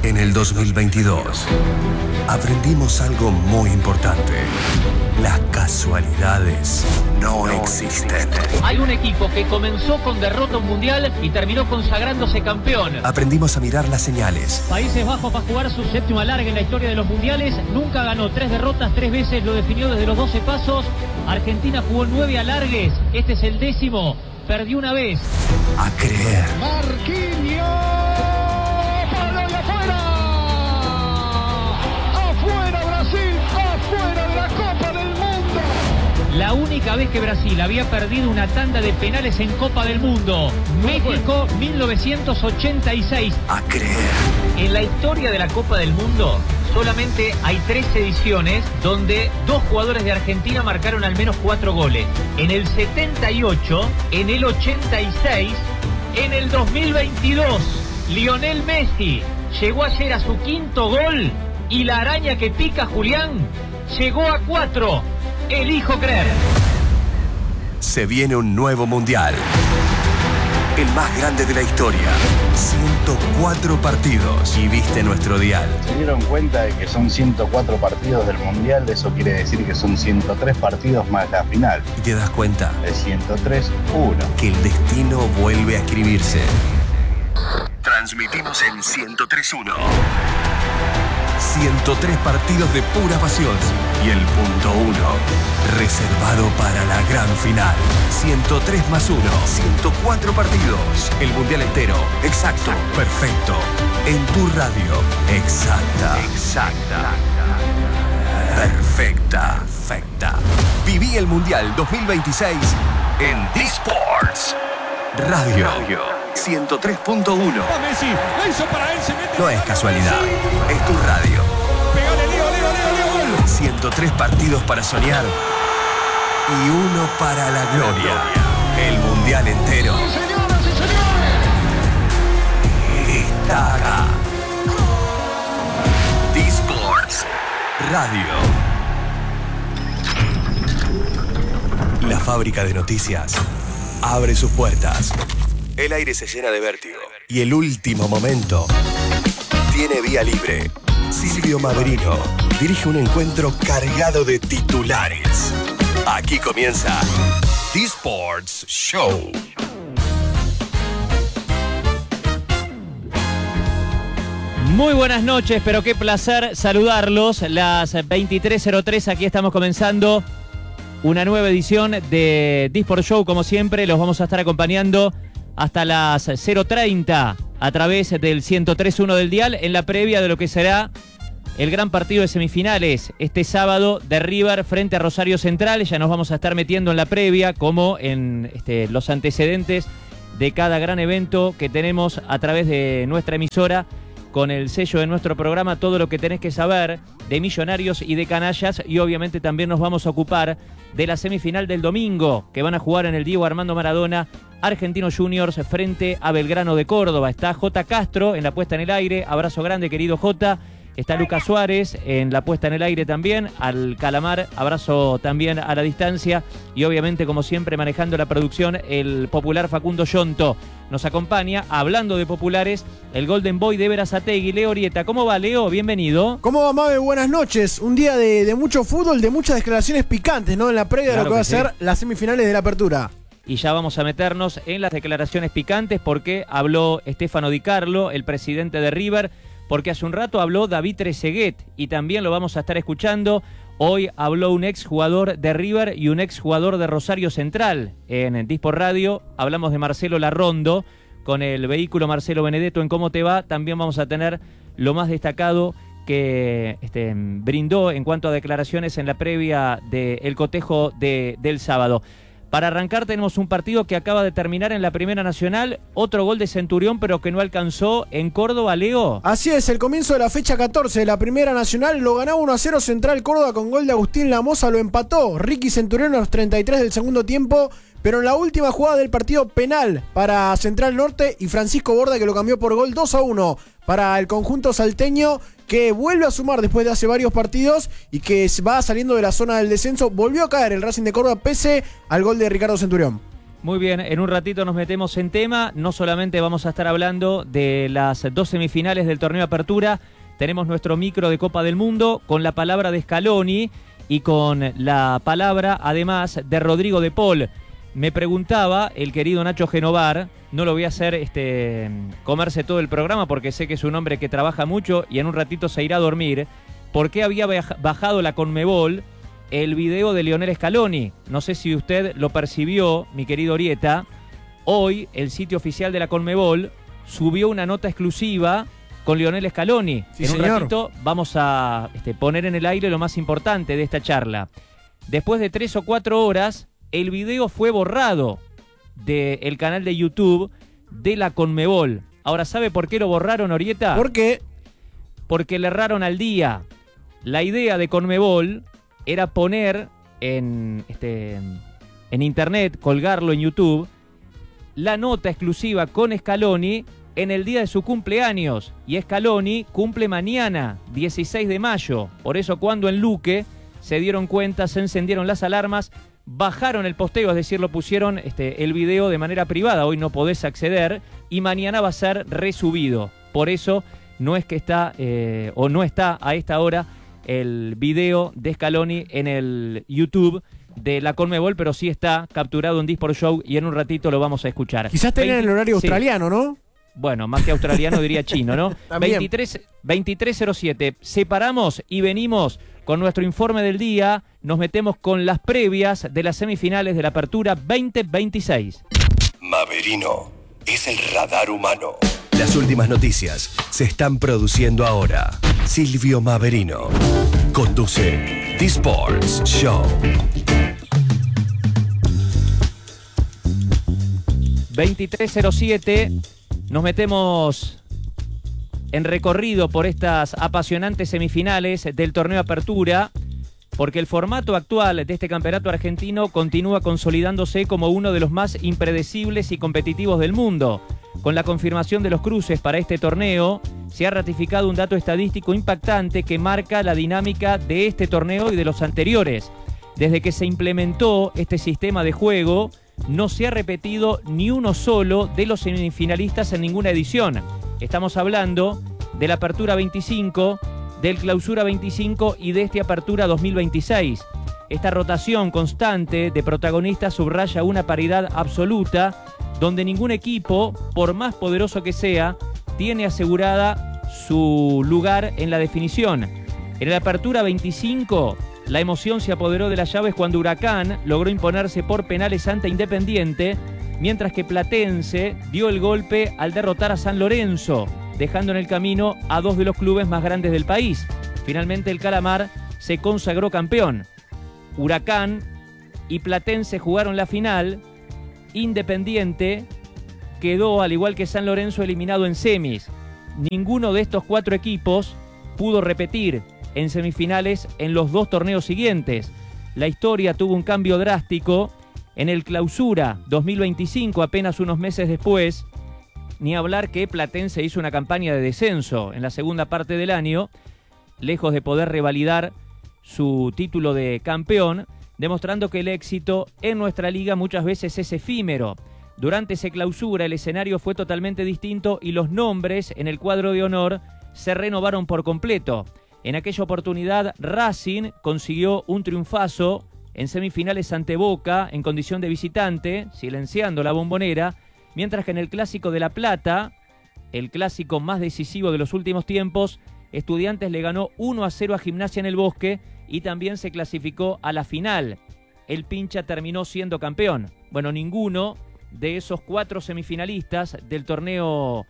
En el 2022 aprendimos algo muy importante. Las casualidades no existen. Hay un equipo que comenzó con derrota mundial y terminó consagrándose campeón. Aprendimos a mirar las señales. Países Bajos va a jugar su séptimo alargue en la historia de los mundiales. Nunca ganó 3 derrotas, 3 veces lo definió desde los 12 pasos. Argentina jugó 9 alargues. Este es el 10º. Perdió una vez. A creer. Marquinhos. ¡Para y afuera! ¡Afuera Brasil! ¡Afuera de la Copa del Mundo! La única vez que Brasil había perdido una tanda de penales en Copa del Mundo. México, 1986. A creer. En la historia de la Copa del Mundo solamente hay 3 ediciones donde 2 jugadores de Argentina marcaron al menos 4 goles. En el 78, en el 86, en el 2022. Lionel Messi llegó ayer a su 5º gol y la araña que pica Julián llegó a 4. Elijo creer. Se viene un nuevo mundial. El más grande de la historia. 104 partidos. Y viste nuestro dial. Se dieron cuenta de que son 104 partidos del Mundial, eso quiere decir que son 103 partidos más la final. Y te das cuenta De 103-1. que el destino vuelve a escribirse. Transmitimos en 103.1. 103 partidos de pura pasión. Y el punto 1, reservado para la gran final. 103 más 1, 104 partidos. El mundial entero. Exacto, perfecto. En tu radio. Exacta. Perfecta. Viví el mundial 2026 en D-Sports Radio 103.1. Messi, la hizo para él, se mete. No es casualidad, es tu radio. Pegale, Leo. 103 partidos para soñar y 1 para la gloria. El mundial entero Señoras y señores. está acá. D-Sports Radio. La fábrica de noticias abre sus puertas. El aire se llena de vértigo. Y el último momento tiene vía libre. Silvio Maverino dirige un encuentro cargado de titulares. Aquí comienza D-Sports Show. Muy buenas noches, pero qué placer saludarlos. Las 23:03, aquí estamos comenzando una nueva edición de D-Sports Show. Como siempre, los vamos a estar acompañando hasta las 0:30 a través del 103.1 del dial en la previa de lo que será el gran partido de semifinales este sábado de River frente a Rosario Central. Ya nos vamos a estar metiendo en la previa como en los antecedentes de cada gran evento que tenemos a través de nuestra emisora con el sello de nuestro programa, todo lo que tenés que saber de Millonarios y de Canallas, y obviamente también nos vamos a ocupar de la semifinal del domingo que van a jugar en el Diego Armando Maradona Argentinos Juniors frente a Belgrano de Córdoba. Está J. Castro en la puesta en el aire, abrazo grande querido J. Está Lucas Suárez en la puesta en el aire también, al Calamar, abrazo también a la distancia, y obviamente como siempre manejando la producción el popular Facundo Yonto. Nos acompaña, hablando de populares, el Golden Boy de Berazategui, Leo Orieta. ¿Cómo va, Leo? Bienvenido. ¿Cómo va, Mabe? Buenas noches. Un día de mucho fútbol, de muchas declaraciones picantes, ¿no? En la previa de lo que va a ser las semifinales de la apertura. Y ya vamos a meternos en las declaraciones picantes porque habló Stefano Di Carlo, el presidente de River, porque hace un rato habló David Trezeguet y también lo vamos a estar escuchando. Hoy habló un ex jugador de River y un ex jugador de Rosario Central. En D-Sport Radio hablamos de Marcelo Larrondo con el vehículo Marcelo Benedetto en Cómo Te Va. También vamos a tener lo más destacado que brindó en cuanto a declaraciones en la previa del cotejo del sábado. Para arrancar tenemos un partido que acaba de terminar en la Primera Nacional, otro gol de Centurión pero que no alcanzó en Córdoba, Leo. Así es, el comienzo de la fecha 14 de la Primera Nacional lo ganaba 1-0 Central Córdoba con gol de Agustín Lamosa, lo empató Ricky Centurión a los 33 del segundo tiempo, pero en la última jugada del partido penal para Central Norte y Francisco Borda que lo cambió por gol 2-1 para el conjunto salteño, que vuelve a sumar después de hace varios partidos y que va saliendo de la zona del descenso. Volvió a caer el Racing de Córdoba pese al gol de Ricardo Centurión. Muy bien, en un ratito nos metemos en tema. No solamente vamos a estar hablando de las 2 semifinales del torneo Apertura, tenemos nuestro micro de Copa del Mundo con la palabra de Scaloni y con la palabra, además, de Rodrigo de Paul. Me preguntaba el querido Nacho Genovar, no lo voy a hacer comerse todo el programa porque sé que es un hombre que trabaja mucho y en un ratito se irá a dormir, ¿por qué había bajado la Conmebol el video de Lionel Scaloni? No sé si usted lo percibió, mi querido Orieta. Hoy el sitio oficial de la Conmebol subió una nota exclusiva con Lionel Scaloni. Sí, en un señor. ratito vamos a poner en el aire lo más importante de esta charla. Después de 3 o 4 horas, el video fue borrado del canal de YouTube de la Conmebol. Ahora, ¿sabe por qué lo borraron, Orieta? ¿Por qué? Porque le erraron al día. La idea de Conmebol era poner en internet, colgarlo en YouTube, la nota exclusiva con Scaloni en el día de su cumpleaños. Y Scaloni cumple mañana, 16 de mayo. Por eso cuando en Luque se dieron cuenta, se encendieron las alarmas, bajaron el posteo, es decir, lo pusieron el video de manera privada. Hoy no podés acceder y mañana va a ser resubido. Por eso no es que está o no está a esta hora el video de Scaloni en el YouTube de la Conmebol, pero sí está capturado en Disport Show y en un ratito lo vamos a escuchar. Quizás tenía en el horario Sí. australiano, ¿no? Bueno, más que australiano diría chino, ¿no? También. 23:07. Separamos y venimos con nuestro informe del día. Nos metemos con las previas de las semifinales de la Apertura 2026. Maverino es el radar humano. Las últimas noticias se están produciendo ahora. Silvio Maverino conduce The Sports Show. 23:07. Nos metemos en recorrido por estas apasionantes semifinales del torneo Apertura, porque el formato actual de este campeonato argentino continúa consolidándose como uno de los más impredecibles y competitivos del mundo. Con la confirmación de los cruces para este torneo, se ha ratificado un dato estadístico impactante que marca la dinámica de este torneo y de los anteriores. Desde que se implementó este sistema de juego, no se ha repetido ni uno solo de los semifinalistas en ninguna edición. Estamos hablando de la Apertura 25, del Clausura 25 y de esta Apertura 2026. Esta rotación constante de protagonistas subraya una paridad absoluta, donde ningún equipo, por más poderoso que sea, tiene asegurada su lugar en la definición. En la Apertura 25, la emoción se apoderó de las llaves cuando Huracán logró imponerse por penales ante Independiente, mientras que Platense dio el golpe al derrotar a San Lorenzo, dejando en el camino a 2 de los clubes más grandes del país. Finalmente el Calamar se consagró campeón. Huracán y Platense jugaron la final. Independiente quedó, al igual que San Lorenzo, eliminado en semis. Ninguno de estos 4 equipos pudo repetir en semifinales en los 2 torneos siguientes. La historia tuvo un cambio drástico en el Clausura 2025, apenas unos meses después. Ni hablar que Platense hizo una campaña de descenso en la segunda parte del año, lejos de poder revalidar su título de campeón, demostrando que el éxito en nuestra liga muchas veces es efímero. Durante ese Clausura el escenario fue totalmente distinto y los nombres en el cuadro de honor se renovaron por completo. En aquella oportunidad Racing consiguió un triunfazo en semifinales ante Boca en condición de visitante, silenciando la Bombonera, mientras que en el Clásico de La Plata, el clásico más decisivo de los últimos tiempos, Estudiantes le ganó 1-0 a Gimnasia en el Bosque y también se clasificó a la final. El Pincha terminó siendo campeón. Bueno, ninguno de esos 4 semifinalistas del torneo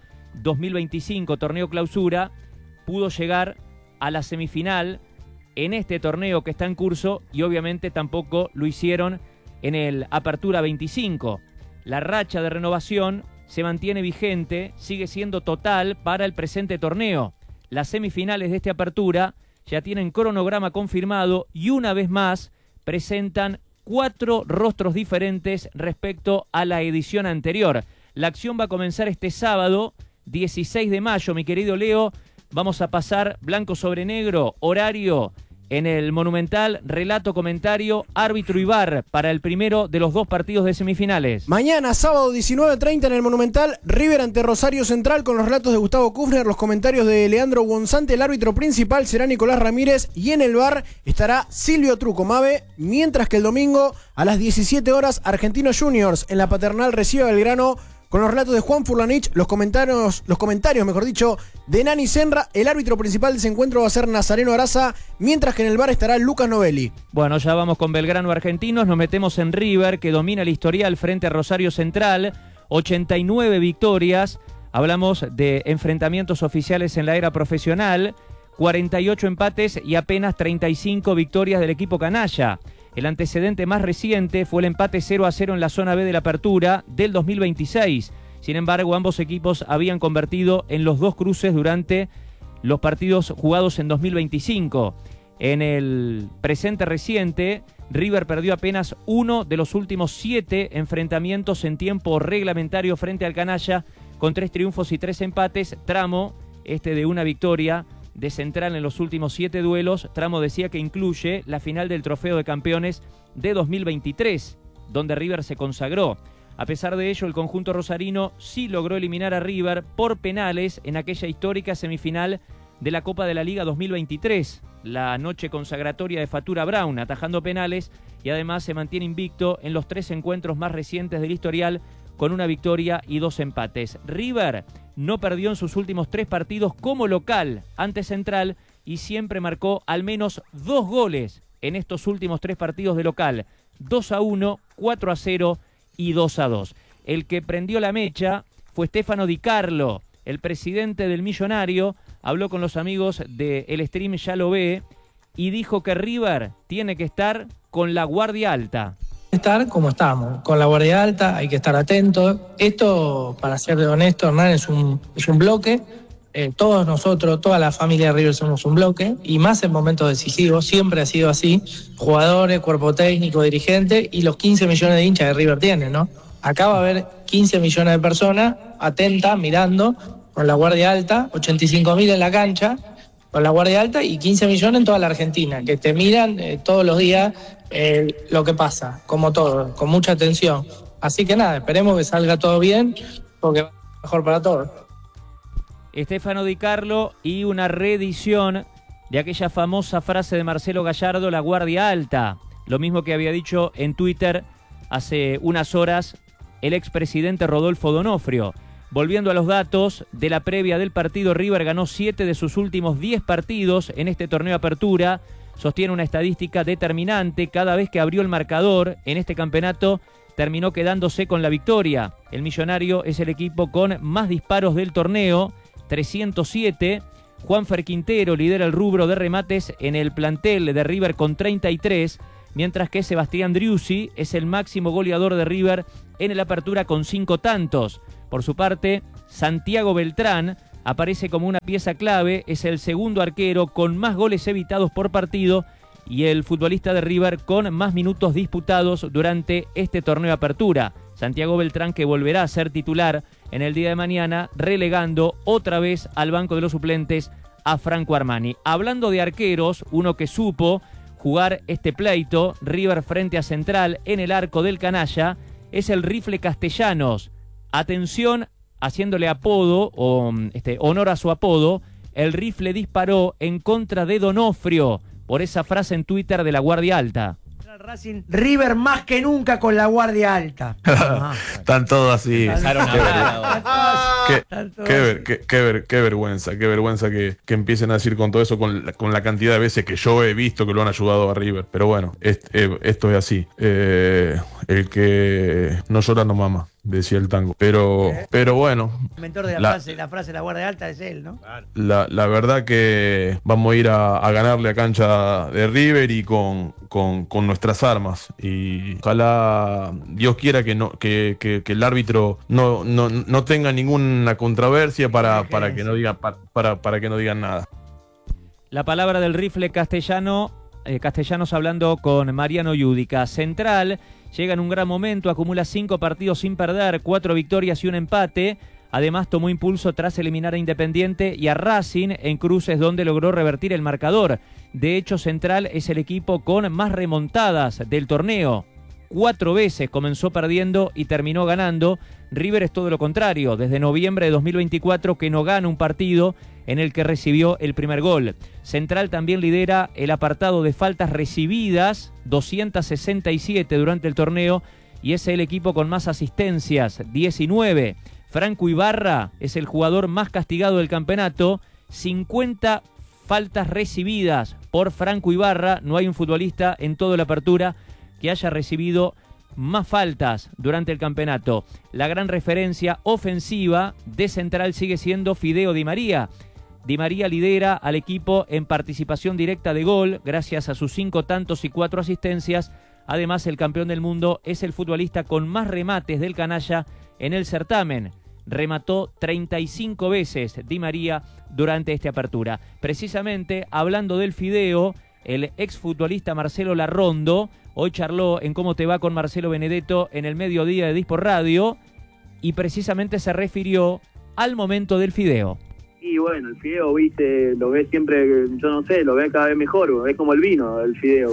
2025, torneo Clausura, pudo llegar a la semifinal en este torneo que está en curso y obviamente tampoco lo hicieron en el Apertura 25. La racha de renovación se mantiene vigente, sigue siendo total para el presente torneo. Las semifinales de esta Apertura ya tienen cronograma confirmado y una vez más presentan 4 rostros diferentes respecto a la edición anterior. La acción va a comenzar este sábado, 16 de mayo, mi querido Leo. Vamos a pasar blanco sobre negro, horario en el Monumental, relato, comentario, árbitro y VAR para el primero de los 2 partidos de semifinales. Mañana, sábado 19:30 en el Monumental, River ante Rosario Central con los relatos de Gustavo Kufner, los comentarios de Leandro Gonzante, el árbitro principal será Nicolás Ramírez y en el VAR estará Silvio Truco Mabe, mientras que el domingo a las 17 horas Argentinos Juniors en la Paternal recibe a Belgrano con los relatos de Juan Furlanich, los comentarios, mejor dicho, de Nani Senra. El árbitro principal de ese encuentro va a ser Nazareno Araza, mientras que en el VAR estará Lucas Novelli. Bueno, ya vamos con Belgrano Argentinos, nos metemos en River, que domina el historial frente a Rosario Central, 89 victorias, hablamos de enfrentamientos oficiales en la era profesional, 48 empates y apenas 35 victorias del equipo canalla. El antecedente más reciente fue el empate 0-0 en la zona B de la apertura del 2026. Sin embargo, ambos equipos habían convertido en los 2 cruces durante los partidos jugados en 2025. En el presente reciente, River perdió apenas 1 de los últimos 7 enfrentamientos en tiempo reglamentario frente al canalla, con 3 triunfos y 3 empates, tramo de una victoria de Central en los últimos 7 duelos. Tramo decía que incluye la final del Trofeo de Campeones de 2023, donde River se consagró. A pesar de ello, el conjunto rosarino sí logró eliminar a River por penales en aquella histórica semifinal de la Copa de la Liga 2023, la noche consagratoria de Fatura Brown, atajando penales, y además se mantiene invicto en los 3 encuentros más recientes del historial, con una victoria y 2 empates. River no perdió en sus últimos 3 partidos como local ante Central y siempre marcó al menos 2 goles en estos últimos 3 partidos de local: 2-1, 4-0 y 2-2. El que prendió la mecha fue Stefano Di Carlo, el presidente del Millonario. Habló con los amigos de El Stream Ya Lo Ve y dijo que River tiene que estar con la guardia alta. Estar como estamos, con la guardia alta, hay que estar atentos. Esto, para ser honesto, Hernán, es un bloque. Todos nosotros, toda la familia de River somos un bloque, y más en momentos decisivos, siempre ha sido así. Jugadores, cuerpo técnico, dirigente y los 15 millones de hinchas que River tiene, ¿no? Acá va a haber 15 millones de personas atentas, mirando, con la guardia alta, 85.000 en la cancha, con la guardia alta, y 15 millones en toda la Argentina, que te miran todos los días lo que pasa, como todo, con mucha atención. Así que nada, esperemos que salga todo bien, porque va a ser mejor para todos. Stefano Di Carlo, y una reedición de aquella famosa frase de Marcelo Gallardo, la guardia alta. Lo mismo que había dicho en Twitter hace unas horas el expresidente Rodolfo D'Onofrio. Volviendo a los datos de la previa del partido, River ganó 7 de sus últimos 10 partidos en este torneo Apertura. Sostiene una estadística determinante: cada vez que abrió el marcador en este campeonato terminó quedándose con la victoria. El Millonario es el equipo con más disparos del torneo, 307. Juanfer Quintero lidera el rubro de remates en el plantel de River con 33, mientras que Sebastián Driussi es el máximo goleador de River en el Apertura con 5 tantos. Por su parte, Santiago Beltrán aparece como una pieza clave, es el segundo arquero con más goles evitados por partido y el futbolista de River con más minutos disputados durante este torneo Apertura. Santiago Beltrán, que volverá a ser titular en el día de mañana, relegando otra vez al banco de los suplentes a Franco Armani. Hablando de arqueros, uno que supo jugar este pleito, River frente a Central en el arco del canalla, es el Rifle Castellanos. Atención, haciéndole apodo o honor a su apodo, el Rifle disparó en contra de D'Onofrio por esa frase en Twitter de la guardia alta. Racing, River más que nunca con la guardia alta. Están todos así. Qué vergüenza que empiecen a decir con todo eso, con la cantidad de veces que yo he visto que lo han ayudado a River. Pero bueno, esto es así. El que no llora no mama, decía el tango. Pero bueno. El mentor de la frase de la guardia alta es él, ¿no? La verdad que vamos a ir a ganarle a cancha de River y con nuestras armas. Y ojalá Dios quiera que el árbitro no tenga ninguna controversia para que no digan para que no digan nada. La palabra del Rifle Castellanos hablando con Mariano Yudica. Central llega en un gran momento, acumula 5 partidos sin perder, 4 victorias y un empate. Además tomó impulso tras eliminar a Independiente y a Racing en cruces donde logró revertir el marcador. De hecho, Central es el equipo con más remontadas del torneo. 4 veces comenzó perdiendo y terminó ganando. River es todo lo contrario, desde noviembre de 2024 que no gana un partido en el que recibió el primer gol. Central también lidera el apartado de faltas recibidas, 267 durante el torneo, y es el equipo con más asistencias, 19. Franco Ibarra es el jugador más castigado del campeonato, 50 faltas recibidas por Franco Ibarra. No hay un futbolista en toda la apertura que haya recibido más faltas durante el campeonato. La gran referencia ofensiva de Central sigue siendo Fideo Di María. Di María lidera al equipo en participación directa de gol, gracias a sus 5 tantos y 4 asistencias. Además, el campeón del mundo es el futbolista con más remates del canalla en el certamen. Remató 35 veces Di María durante esta apertura. Precisamente, hablando del Fideo, el exfutbolista Marcelo Larrondo hoy charló en Cómo te va con Marcelo Benedetto en el mediodía de Dispor Radio y precisamente se refirió al momento del Fideo. Y bueno, el fideo, viste, lo ves siempre, yo no sé, lo ves cada vez mejor, es como el vino, el fideo.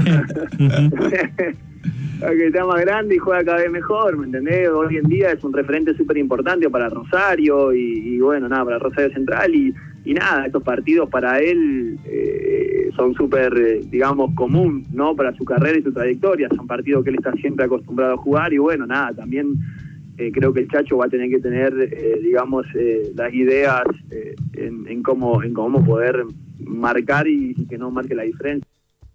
Que está más grande y juega cada vez mejor, ¿me entendés? Hoy en día es un referente súper importante para Rosario y bueno, nada, para Rosario Central y nada, estos partidos para él son súper, digamos, común, ¿no? Para su carrera y su trayectoria, son partidos que él está siempre acostumbrado a jugar y bueno, nada, también creo que el Chacho va a tener que tener, digamos, las ideas en cómo poder marcar y que no marque la diferencia.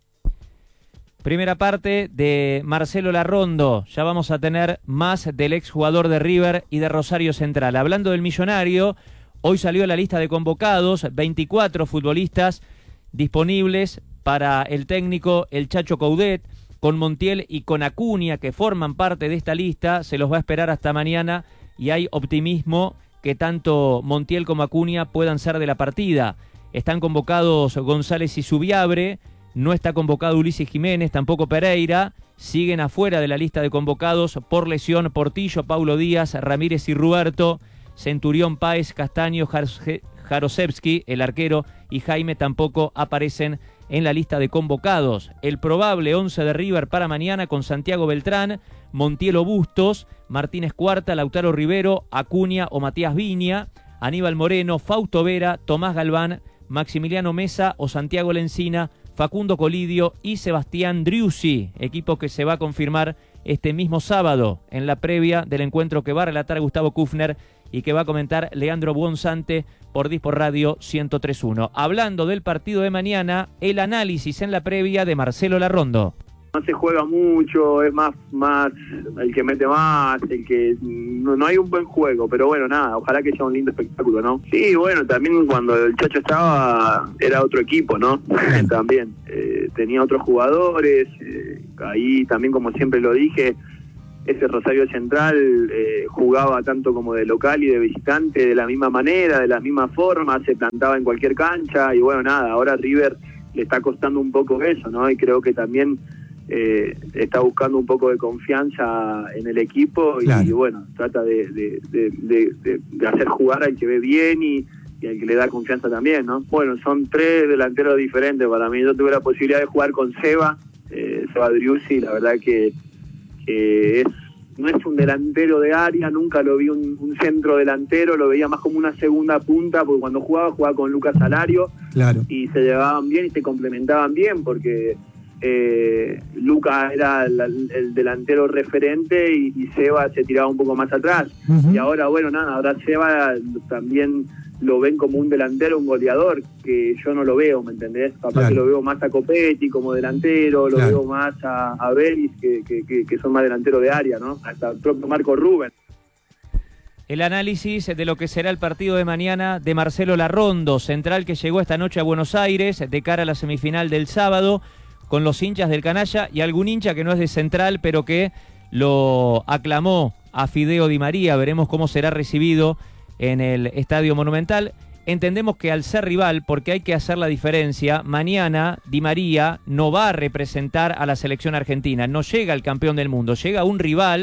Primera parte de Marcelo Larrondo. Ya vamos a tener más del exjugador de River y de Rosario Central. Hablando del Millonario, hoy salió la lista de convocados, 24 futbolistas disponibles para el técnico el Chacho Coudet, con Montiel y con Acuña, que forman parte de esta lista. Se los va a esperar hasta mañana y hay optimismo que tanto Montiel como Acuña puedan ser de la partida. Están convocados González y Zubiabre, no está convocado Ulises Jiménez, tampoco Pereira. Siguen afuera de la lista de convocados por lesión Portillo, Paulo Díaz, Ramírez y Ruberto, Centurión, Páez, Castaño, Jarosevsky, el arquero, y Jaime tampoco aparecen en la lista de convocados. El probable 11 de River para mañana con Santiago Beltrán, Montiel o Bustos, Martínez Cuarta, Lautaro Rivero, Acuña o Matías Viña, Aníbal Moreno, Fausto Vera, Tomás Galván, Maximiliano Mesa o Santiago Lencina, Facundo Colidio y Sebastián Driussi, equipo que se va a confirmar este mismo sábado en la previa del encuentro que va a relatar Gustavo Kufner y que va a comentar Leandro Buonsante por Dispor Radio 103.1. Hablando del partido de mañana, el análisis en la previa de Marcelo Larrondo. No se juega mucho, es más el que mete más, el que no hay un buen juego, pero bueno, nada, ojalá que sea un lindo espectáculo, ¿no? Sí, bueno, también cuando el Chacho estaba era otro equipo, ¿no? También tenía otros jugadores, ahí también, como siempre lo dije, ese Rosario Central jugaba tanto como de local y de visitante de la misma manera, de la misma forma, se plantaba en cualquier cancha y bueno, nada, ahora River le está costando un poco eso, ¿no? Y creo que también está buscando un poco de confianza en el equipo y bueno, trata de hacer jugar al que ve bien y al que le da confianza también, ¿no? Bueno, son 3 delanteros diferentes para mí. Yo tuve la posibilidad de jugar con Seba Driussi, la verdad que no es un delantero de área, nunca lo vi un centro delantero, lo veía más como una segunda punta, porque cuando jugaba con Lucas Alario, claro, y se llevaban bien y se complementaban bien, porque Lucas era el delantero referente y Seba se tiraba un poco más atrás. Y ahora, bueno, nada, ahora Seba también lo ven como un delantero, un goleador, que yo no lo veo, ¿me entendés? Capaz que lo veo más a Copetti como delantero, lo veo más a Vélez, que son más delanteros de área, ¿no? Hasta el propio Marco Rubén. El análisis de lo que será el partido de mañana de Marcelo Larrondo, Central que llegó esta noche a Buenos Aires de cara a la semifinal del sábado, con los hinchas del canalla y algún hincha que no es de Central, pero que lo aclamó a Fideo Di María. Veremos cómo será recibido en el Estadio Monumental. Entendemos que al ser rival, porque hay que hacer la diferencia, mañana Di María no va a representar a la selección argentina, no llega el campeón del mundo, llega un rival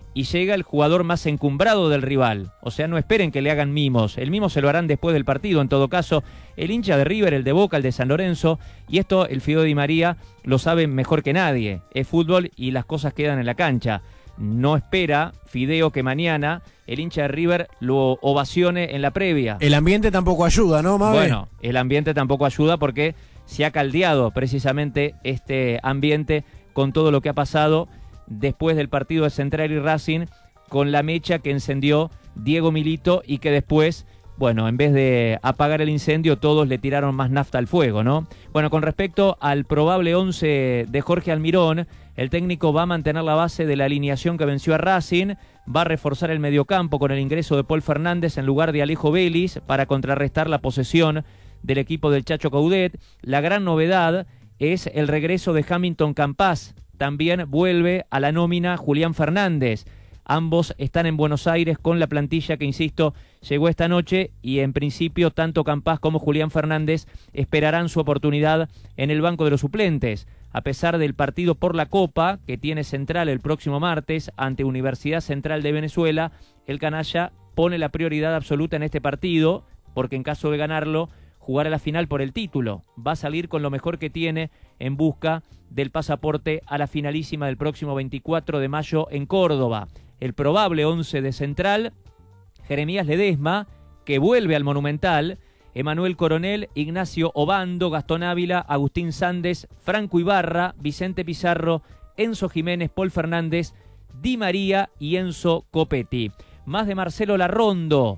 y llega el jugador más encumbrado del rival. O sea, no esperen que le hagan mimos. El mimo se lo harán después del partido, en todo caso. El hincha de River, el de Boca, el de San Lorenzo, y esto el Fideo Di María lo sabe mejor que nadie. Es fútbol y las cosas quedan en la cancha. No espera Fideo que mañana el hincha de River lo ovacione en la previa. El ambiente tampoco ayuda, ¿no, Mabe? Bueno, el ambiente tampoco ayuda porque se ha caldeado precisamente este ambiente con todo lo que ha pasado después del partido de Central y Racing, con la mecha que encendió Diego Milito y que después, bueno, en vez de apagar el incendio, todos le tiraron más nafta al fuego, ¿no? Bueno, con respecto al probable 11 de Jorge Almirón, el técnico va a mantener la base de la alineación que venció a Racing, va a reforzar el mediocampo con el ingreso de Paul Fernández en lugar de Alejo Vélez para contrarrestar la posesión del equipo del Chacho Coudet. La gran novedad es el regreso de Hamilton Campas. También vuelve a la nómina Julián Fernández. Ambos están en Buenos Aires con la plantilla que, insisto, llegó esta noche y en principio tanto Campas como Julián Fernández esperarán su oportunidad en el banco de los suplentes. A pesar del partido por la Copa que tiene Central el próximo martes ante Universidad Central de Venezuela, el canalla pone la prioridad absoluta en este partido porque en caso de ganarlo jugará la final por el título. Va a salir con lo mejor que tiene en busca del pasaporte a la finalísima del próximo 24 de mayo en Córdoba. El probable 11 de Central: Jeremías Ledesma, que vuelve al Monumental, Emanuel Coronel, Ignacio Obando, Gastón Ávila, Agustín Sández, Franco Ibarra, Vicente Pizarro, Enzo Jiménez, Paul Fernández, Di María y Enzo Copetti. Más de Marcelo Larrondo.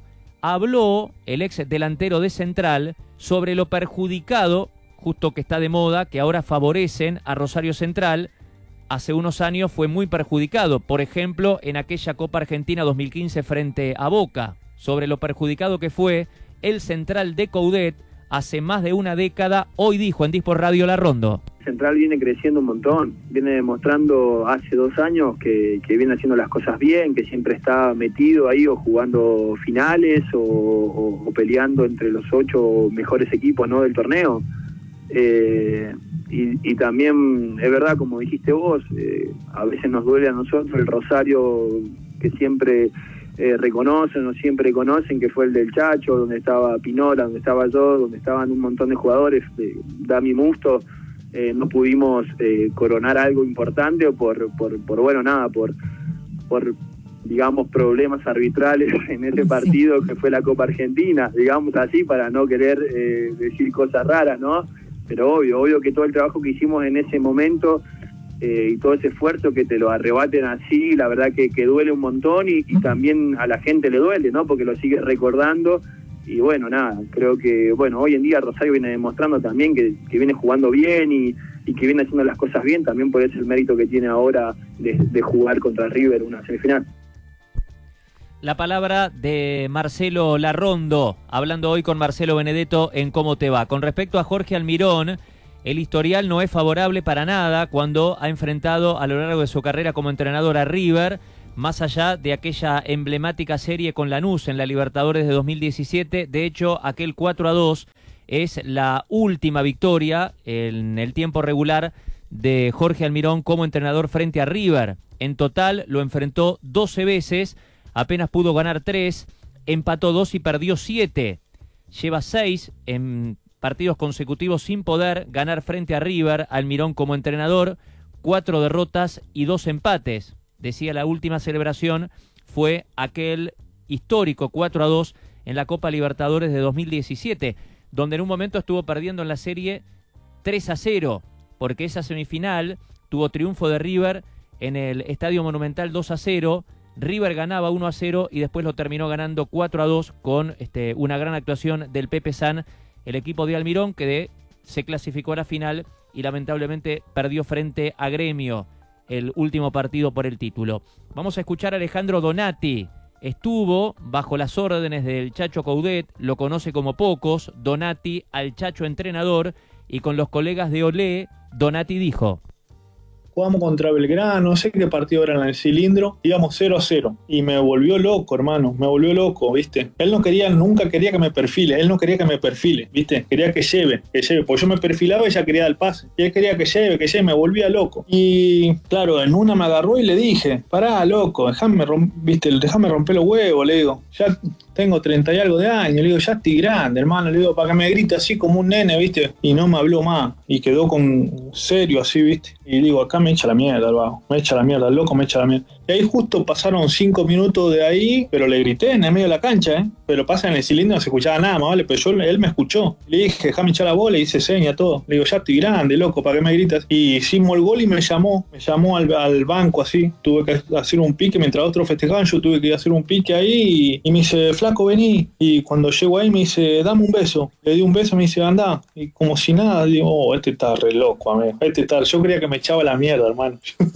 Habló el ex delantero de Central sobre lo perjudicado, justo que está de moda, que ahora favorecen a Rosario Central. Hace unos años fue muy perjudicado, por ejemplo, en aquella Copa Argentina 2015 frente a Boca. Sobre lo perjudicado que fue el Central de Coudet hace más de una década, hoy dijo en Dispor Radio Larrondo. Central viene creciendo un montón, viene demostrando hace 2 años que viene haciendo las cosas bien, que siempre está metido ahí o jugando finales o peleando entre los 8 mejores equipos, ¿no?, del torneo. Y también es verdad, como dijiste vos, a veces nos duele a nosotros el Rosario que siempre reconocen o siempre conocen, que fue el del Chacho, donde estaba Pinola, donde estaba yo, donde estaban un montón de jugadores, Dami Musto. No pudimos coronar algo importante por digamos problemas arbitrales en ese partido que fue la Copa Argentina, digamos así, para no querer decir cosas raras, ¿no? Pero obvio que todo el trabajo que hicimos en ese momento y todo ese esfuerzo que te lo arrebaten así, la verdad que duele un montón y también a la gente le duele, ¿no? Porque lo sigue recordando. Y bueno, nada, creo que hoy en día Rosario viene demostrando también que viene jugando bien y que viene haciendo las cosas bien, también por ese el mérito que tiene ahora de jugar contra River una semifinal. La palabra de Marcelo Larrondo, hablando hoy con Marcelo Benedetto en Cómo Te Va. Con respecto a Jorge Almirón, el historial no es favorable para nada cuando ha enfrentado a lo largo de su carrera como entrenador a River, más allá de aquella emblemática serie con Lanús en la Libertadores de 2017. De hecho, aquel 4-2 es la última victoria en el tiempo regular de Jorge Almirón como entrenador frente a River. En total lo enfrentó 12 veces, apenas pudo ganar 3, empató 2 y perdió 7. Lleva 6 en partidos consecutivos sin poder ganar frente a River, Almirón como entrenador, 4 derrotas y 2 empates. Decía, la última celebración fue aquel histórico 4-2 en la Copa Libertadores de 2017, donde en un momento estuvo perdiendo en la serie 3-0, porque esa semifinal tuvo triunfo de River en el Estadio Monumental 2-0, River ganaba 1-0 y después lo terminó ganando 4-2 con una gran actuación del Pepe San, el equipo de Almirón, que se clasificó a la final y lamentablemente perdió frente a Gremio el último partido por el título. Vamos a escuchar a Alejandro Donati. Estuvo bajo las órdenes del Chacho Coudet, lo conoce como pocos, Donati al Chacho entrenador, y con los colegas de Olé, Donati dijo: jugamos contra Belgrano, no sé qué partido era en el Cilindro, íbamos 0-0. Y me volvió loco, hermano, me volvió loco, ¿viste? Él nunca quería que me perfile, ¿viste? Quería que lleve, porque yo me perfilaba y ella quería dar el pase. Y él quería que lleve, me volvía loco. Y claro, en una me agarró y le dije, pará, loco, déjame romper los huevos, le digo, ya tengo 30 y algo de años, le digo, ya estoy grande, hermano, le digo, para que me grite así como un nene, ¿viste? Y no me habló más, y quedó serio así, ¿viste? Y digo, acá me echa la mierda el vago, el loco me echa la mierda. Y ahí justo pasaron 5 minutos de ahí, pero le grité en el medio de la cancha, pero pasa en el Cilindro, no se escuchaba nada más, ¿vale? Pero él me escuchó. Le dije, déjame echar la bola, y hice seña, todo. Le digo, ya estoy grande, loco, ¿para qué me gritas? Y hicimos el gol y me llamó al banco así. Tuve que hacer un pique, mientras otros festejaban, yo tuve que hacer un pique ahí, y me dice, flaco, vení. Y cuando llego ahí me dice, dame un beso. Le di un beso, me dice, anda. Y como si nada, digo, este está re loco, amigo. Yo creía que me echaba la mierda, hermano.